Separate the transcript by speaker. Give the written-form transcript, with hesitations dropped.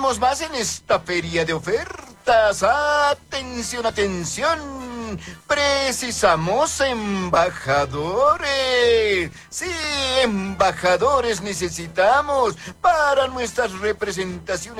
Speaker 1: tenemos más en esta feria de ofertas. Atención, atención. Precisamos embajadores. Sí, embajadores necesitamos para nuestras representaciones